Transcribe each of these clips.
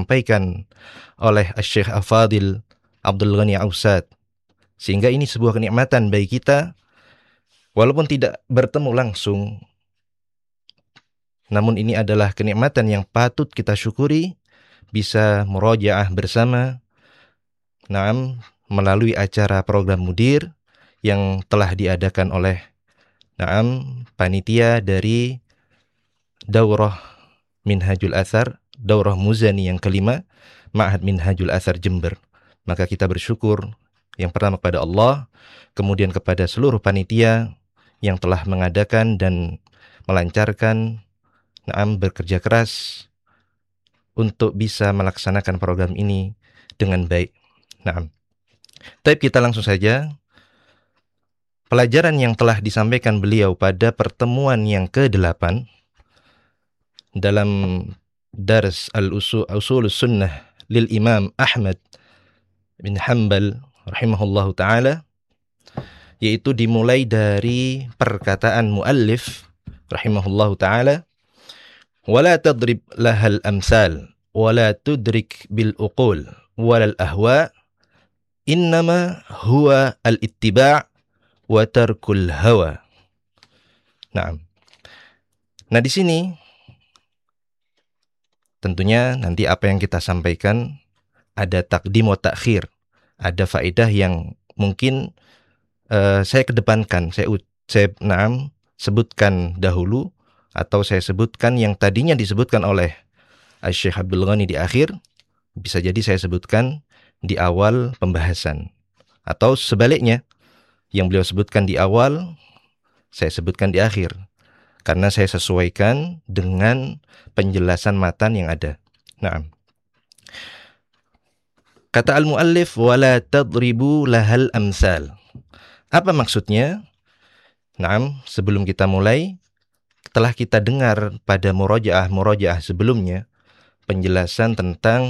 disampaikan oleh Syekh Al-Fadil Abdul Ghani Ausad. Sehingga ini sebuah kenikmatan bagi kita, walaupun tidak bertemu langsung, namun ini adalah kenikmatan yang patut kita syukuri, bisa murojaah bersama, melalui acara program Mudir yang telah diadakan oleh panitia dari Daurah Minhajul Athar, Daurah Muzani yang kelima, Ma'had Minhajul Athar Jember. Maka kita bersyukur yang pertama kepada Allah, kemudian kepada seluruh panitia yang telah mengadakan dan melancarkan, bekerja keras untuk bisa melaksanakan program ini dengan baik. Tapi kita langsung saja. Pelajaran yang telah disampaikan beliau pada pertemuan yang ke-8 dalam Dars Al-Usul Sunnah lil Imam Ahmad bin Hanbal rahimahullahu ta'ala, yaitu dimulai dari perkataan muallif rahimahullahu ta'ala, wala tadrib lahal amsal wala tudrik bil uqul walal ahwa innama huwa al-ittiba' wa tarkul hawa. Nah di sini tentunya nanti apa yang kita sampaikan ada takdim wa takhir, ada faedah yang mungkin saya kedepankan, saya sebutkan dahulu, atau saya sebutkan yang tadinya disebutkan oleh Syekh Abdul Ghani di akhir, bisa jadi saya sebutkan di awal pembahasan, atau sebaliknya, yang beliau sebutkan di awal saya sebutkan di akhir, karena saya sesuaikan dengan penjelasan matan yang ada. Kata al-muallif, wala tadribu lahal amsal. Apa maksudnya? Sebelum kita mulai, telah kita dengar pada murojaah sebelumnya penjelasan tentang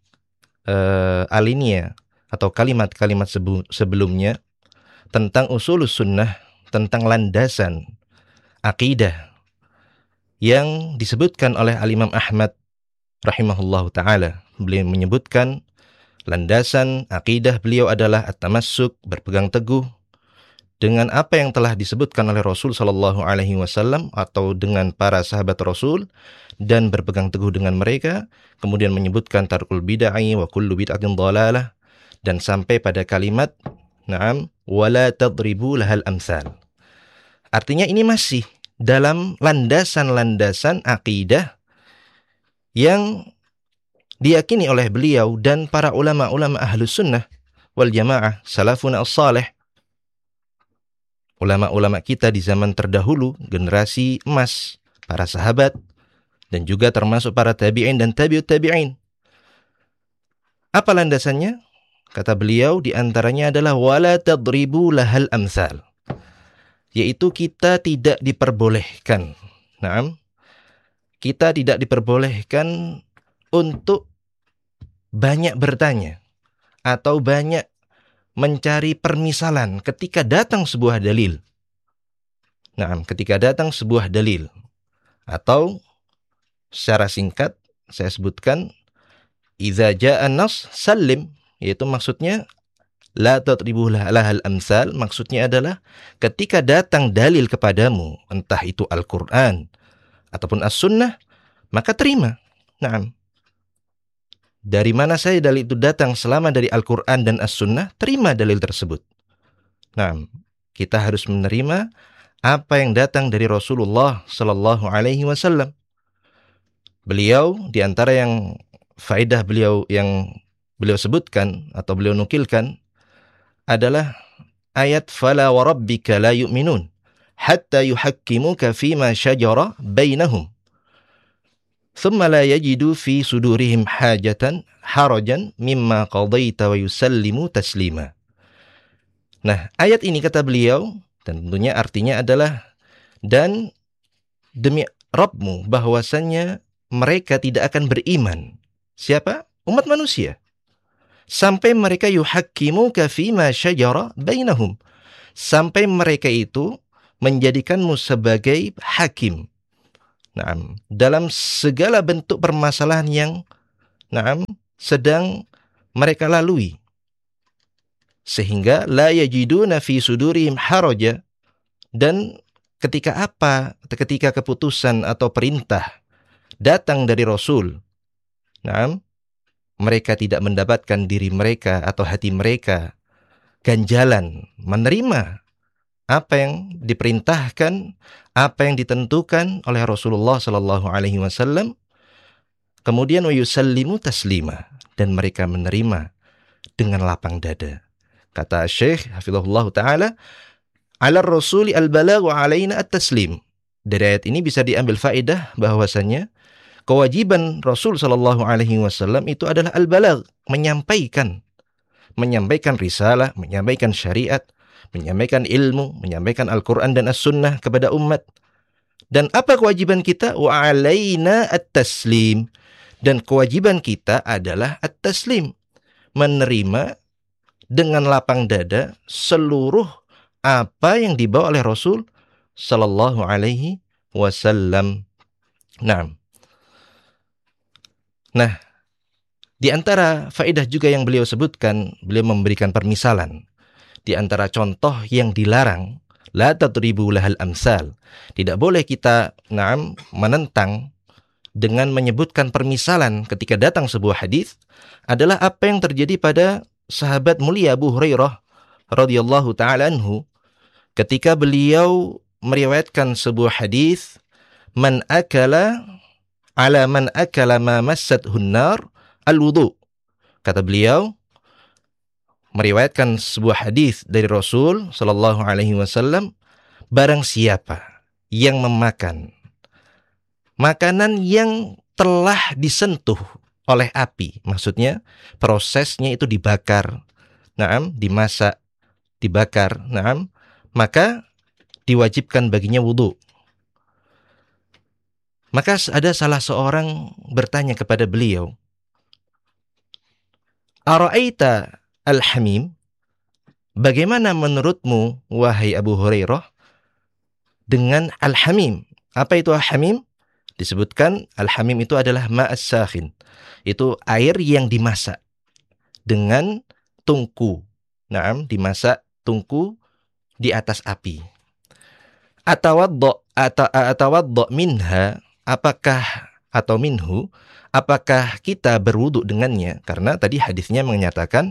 alinea atau kalimat-kalimat sebelumnya tentang usulus sunnah, tentang landasan akidah yang disebutkan oleh Al-Imam Ahmad rahimahullahu ta'ala. Beliau menyebutkan landasan akidah beliau adalah at-tamassuk, berpegang teguh dengan apa yang telah disebutkan oleh Rasul sallallahu alaihi wasallam atau dengan para sahabat Rasul, dan berpegang teguh dengan mereka. Kemudian menyebutkan tarkul bid'ah wa kullu bid'atin dhalalah, dan sampai pada kalimat wala tadribu lahal amsal. Artinya ini masih dalam landasan-landasan akidah yang diyakini oleh beliau dan para ulama-ulama ahlus sunnah wal jamaah, salafun as-salih, ulama-ulama kita di zaman terdahulu, generasi emas, para sahabat, dan juga termasuk para tabi'in dan tabi'ut tabi'in. Apa landasannya? Kata beliau, di antaranya adalah wala tadribu lahal amsal, yaitu kita tidak diperbolehkan. Kita tidak diperbolehkan untuk banyak bertanya atau banyak mencari permisalan ketika datang sebuah dalil. Ketika datang sebuah dalil, atau secara singkat saya sebutkan idza jaa an-nas sallim, yaitu maksudnya la tadribu lahal amsal, maksudnya adalah ketika datang dalil kepadamu, entah itu Al-Qur'an ataupun As-Sunnah, maka terima. Dari mana saja dalil itu datang, selama dari Al-Qur'an dan As-Sunnah, terima dalil tersebut. Kita harus menerima apa yang datang dari Rasulullah sallallahu alaihi wasallam. Beliau, di antara yang faedah beliau yang beliau sebutkan atau beliau nukilkan adalah ayat fala wa rabbika la yu'minun hatta yuhakkimuka fima shajara bainahum thumma la yajidu fi sudurihim harajan mimma qadaita wa yusallimu taslima. Nah, ayat ini kata beliau, dan tentunya artinya adalah, dan demi Rabbmu bahwasannya mereka tidak akan beriman. Siapa? Umat manusia. Sampai mereka yuhakkimuka fima syajara bainahum, sampai mereka itu menjadikanmu sebagai hakim dalam segala bentuk permasalahan yang sedang mereka lalui, sehingga la yajiduna fi sudurihim haraja, dan ketika keputusan atau perintah datang dari Rasul, mereka tidak mendapatkan diri mereka atau hati mereka ganjalan menerima apa yang diperintahkan, apa yang ditentukan oleh Rasulullah sallallahu alaihi wasallam. Kemudian wa yusallimu taslima, dan mereka menerima dengan lapang dada. Kata Syekh hafizahullah taala, "Ala rasuli al-balagh wa alaina at-taslim." Dari ayat ini bisa diambil faedah bahwasanya kewajiban Rasul sallallahu alaihi wasallam itu adalah al-balagh, menyampaikan risalah, menyampaikan syariat, menyampaikan ilmu, menyampaikan Al-Qur'an dan As-Sunnah kepada umat. Dan apa kewajiban kita? Wa alaina at-taslim. Dan kewajiban kita adalah at-taslim, menerima dengan lapang dada seluruh apa yang dibawa oleh Rasul sallallahu alaihi wasallam. Nah, di antara faedah juga yang beliau sebutkan, beliau memberikan permisalan. Di antara contoh yang dilarang, la tadribu lahal amsal. Tidak boleh kita menentang dengan menyebutkan permisalan ketika datang sebuah hadis, adalah apa yang terjadi pada sahabat mulia Abu Hurairah radhiyallahu taala anhu ketika beliau meriwayatkan sebuah hadis, man akala ma massathu nar al-wudu. Kata beliau, meriwayatkan sebuah hadis dari Rasul sallallahu alaihi wasallam, barang siapa yang memakan makanan yang telah disentuh oleh api, maksudnya prosesnya itu dibakar, dimasak, dibakar, maka diwajibkan baginya wudu. Maka ada salah seorang bertanya kepada beliau, Ara'aita al-hamim, bagaimana menurutmu wahai Abu Hurairah dengan al-hamim? Apa itu al-hamim? Disebutkan al-hamim itu adalah ma'as sakhin. Itu air yang dimasak dengan tungku. Dimasak tungku di atas api. Atawaddo minha, apakah kita berwudu dengannya? Karena tadi hadisnya menyatakan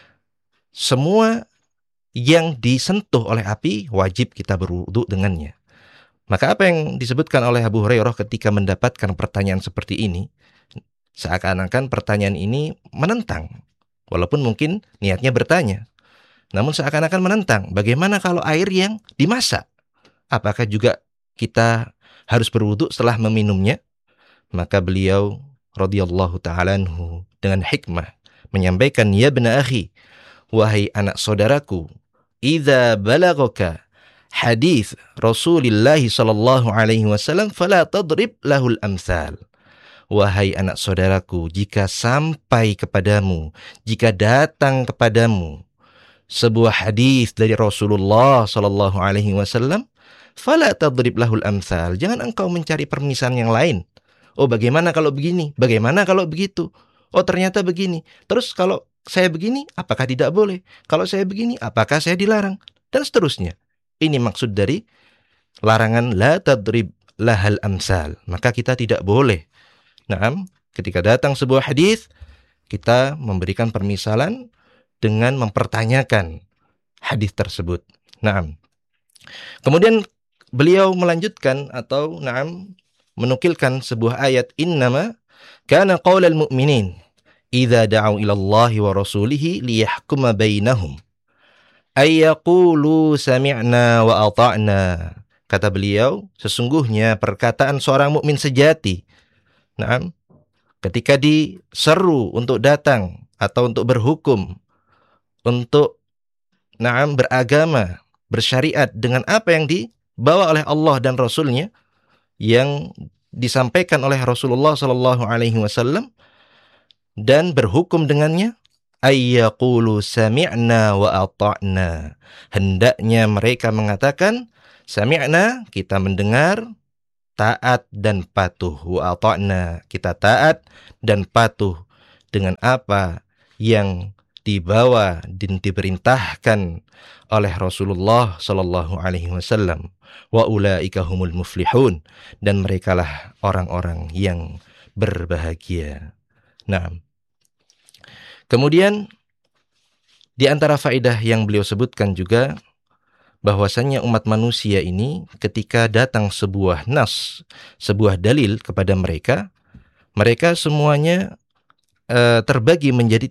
semua yang disentuh oleh api wajib kita berwudu dengannya. Maka apa yang disebutkan oleh Abu Hurairah ketika mendapatkan pertanyaan seperti ini, seakan-akan pertanyaan ini menentang. Walaupun mungkin niatnya bertanya, namun seakan-akan menentang. Bagaimana kalau air yang dimasak? Apakah juga kita harus berwudu setelah meminumnya? Maka beliau radhiyallahu ta'ala anhu dengan hikmah menyampaikan, ya bena akhi, wahai anak saudaraku, idza balagaka hadis Rasulullah sallallahu alaihi wasallam fala tadrib lahul amsal. Wahai anak saudaraku, jika sampai kepadamu, jika datang kepadamu sebuah hadis dari Rasulullah sallallahu alaihi wasallam, fala tadrib lahul amsal. Jangan engkau mencari permisalan yang lain. Oh, bagaimana kalau begini? Bagaimana kalau begitu? Oh, ternyata begini. Terus kalau saya begini, apakah tidak boleh? Kalau saya begini, apakah saya dilarang? Dan seterusnya. Ini maksud dari larangan la tadrib lahal amsal. Maka kita tidak boleh. Ketika datang sebuah hadis, kita memberikan permisalan dengan mempertanyakan hadis tersebut. Kemudian beliau melanjutkan atau menukilkan sebuah ayat, innama kana qaulal mu'minin idza da'u ila Allahi wa rasulihi liyahkuma bainahum ayyaqulu sami'na wa ata'na. Kata beliau, sesungguhnya perkataan seorang mukmin sejati, ketika diseru untuk datang atau untuk berhukum, untuk beragama, bersyariat dengan apa yang dibawa oleh Allah dan Rasulnya, yang disampaikan oleh Rasulullah sallallahu alaihi wasallam, dan berhukum dengannya, ayyaqulu sami'na wa ata'na. Hendaknya mereka mengatakan, sami'na, kita mendengar, taat dan patuh, wa ata'na, kita taat dan patuh. dengan apa yang dibawa dan diperintahkan oleh Rasulullah sallallahu alaihi wasallam. Wa ulaika humul muflihun, dan merekalah orang-orang yang berbahagia. Nah, kemudian di antara faedah yang beliau sebutkan juga bahwasannya umat manusia ini ketika datang sebuah nas, sebuah dalil kepada mereka, mereka semuanya terbagi menjadi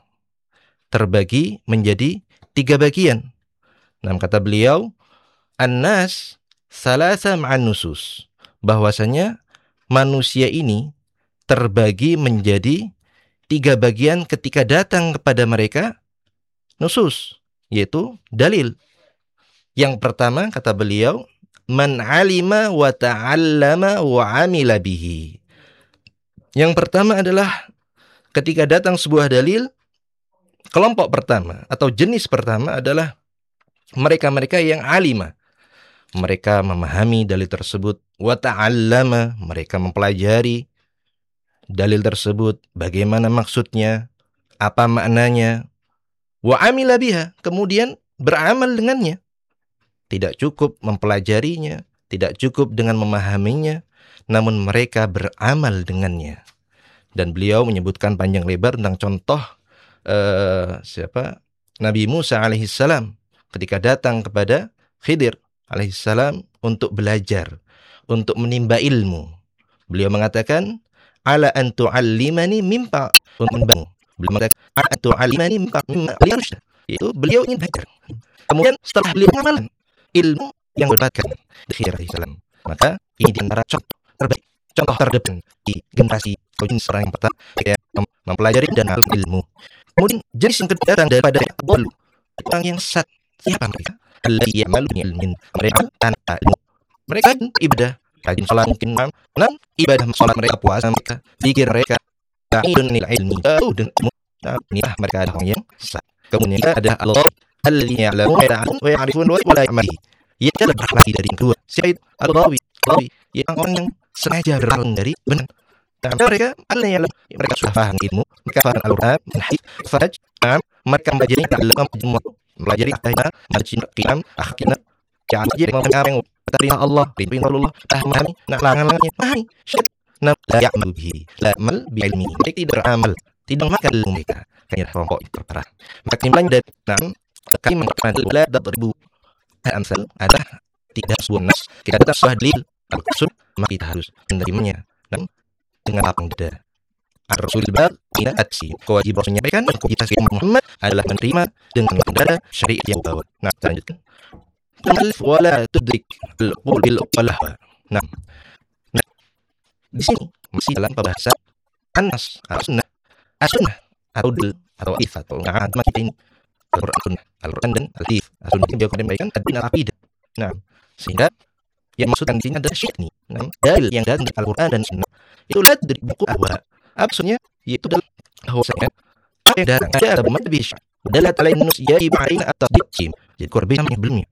tiga bagian. Nah, kata beliau, an-nas salasa ma'an nusus, bahwasanya manusia ini terbagi menjadi tiga bagian ketika datang kepada mereka nusus, yaitu dalil. Yang pertama, kata beliau, man alima wa ta'allama wa amila bihi. Yang pertama adalah ketika datang sebuah dalil, kelompok pertama atau jenis pertama adalah mereka-mereka yang alima. Mereka memahami dalil tersebut. Wa ta'allama, mereka mempelajari dalil tersebut, bagaimana maksudnya, apa maknanya. Wa amila biha, kemudian beramal dengannya. Tidak cukup mempelajarinya, tidak cukup dengan memahaminya, namun mereka beramal dengannya. Dan beliau menyebutkan panjang lebar tentang contoh Nabi Musa alaihissalam ketika datang kepada Khidir alaihissalam untuk belajar, untuk menimba ilmu. Beliau mengatakan, ala an tu'allimani mimma unbang. Beliau mengatakan, ala an tu'allimani mimma liyarsha. Itu beliau ingin belajar. Kemudian setelah beliau mengamalkan ilmu yang didapatkan dari Khidir alaihissalam, maka ini di antara contoh terdepan di generasi atau jenis orang yang pertama, ya, mempelajari dan ilmu. Kemudian jenis yang kedua datang daripada orang yang sesat. Siapa mereka? Alladzi ya'malu ilmin, mereka tanpa ilmu. Mereka ibadah, rajin salat mungkin, namun ibadah salat mereka, puasa mereka, zikir mereka, ta'idun lil ilmi, jauh dengan ilmu. Nah, inilah mereka ada orang yang sesat. Kemudian ada Allah alladzi ya'lamu wa ya'lamu wa ya'rifun wa la ya'malu. Ia adalah berarti dari yang kedua. Siapa itu? Al-Ghawi, yang orang yang sengaja berpaling dari benar. Nah, mereka Allah yang mereka sudah paham ilmu, mereka paham Al-Quran, Faj, mereka mempelajari mempelajari akidah, majin qiyam, akhidah, jadi memahami perintah Allah, perintah Allah, memahami larangan-larangannya, memahami syirik. Nah, la ya'mal bihi, la amal bi ilmi. Mereka tidak beramal, tidak memakai ilmu mereka. Kayaknya kelompok itu terparah. Maka kesimpulan dari kalimat la tadribu amsal adalah tidak sebuah nas, kita datang sebuah dalil al-rasul, maka kita harus menerimanya dengan lapang dada. Ar-Rasul ba'ina atsi, kewajiban Rasul menyampaikan, dan kita sebagai Muhammad adalah menerima dengan lapang dada syariat yang bawa. Nah, kita lanjutkan. Wala tudrik al-qul bil uqalah. Nah, di sini masih dalam pembahasan an-nas, as-sunnah, atau dalil atau hadis atau agama kita ini. Al-Quran dan al-hadis. As-sunnah yang beliau menyampaikan ad-din al-aqidah. Nah, sehingga yang maksudkan di sini adalah syirik nih. Nah, dalil yang datang dari Al-Quran dan Sunnah itulah dari buku ahwa. Maksudnya yaitu dalam bahwasanya apa yang datang ada bermata bisyah dalat alain nus yaib alaina at-tasdiq. Jadi kurbi sama belumnya.